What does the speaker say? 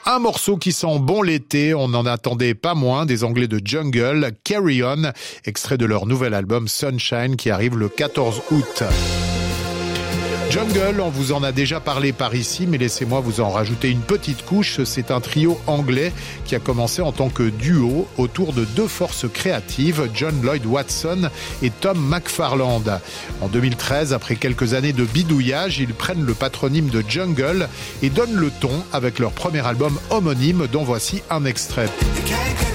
Un morceau qui sent bon l'été, on n'en attendait pas moins, des Anglais de Jungle, Carry On, extrait de leur nouvel album Sunshine qui arrive le 14 août. Jungle, on vous en a déjà parlé par ici, mais laissez-moi vous en rajouter une petite couche. C'est un trio anglais qui a commencé en tant que duo autour de deux forces créatives, John Lloyd Watson et Tom McFarland. En 2013, après quelques années de bidouillage, ils prennent le patronyme de Jungle et donnent le ton avec leur premier album homonyme dont voici un extrait.